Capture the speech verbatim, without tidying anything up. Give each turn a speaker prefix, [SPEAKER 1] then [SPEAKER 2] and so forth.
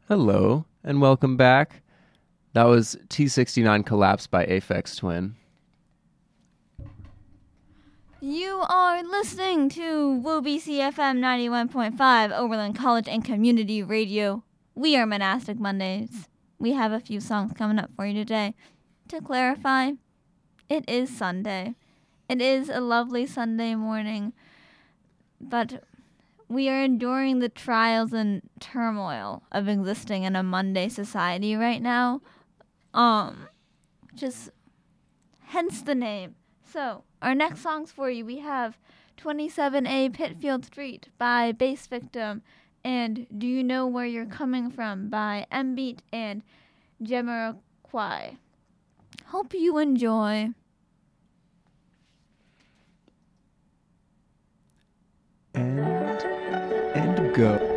[SPEAKER 1] Hello, and welcome back. That was T sixty-nine Collapse by Aphex Twin.
[SPEAKER 2] You are listening to W O B C F M ninety-one point five, Oberlin College and Community Radio. We are Monastic Mondays. We have a few songs coming up for you today. To clarify, it is Sunday. It is a lovely Sunday morning, but we are enduring the trials and turmoil of existing in a Monday society right now. Um, just hence the name. So, our next songs for you, we have twenty-seven A Pitfield Street by Bass Victim and Do You Know Where You're Coming From by M-Beat and Jamiroquai. Hope you enjoy.
[SPEAKER 1] And, and go.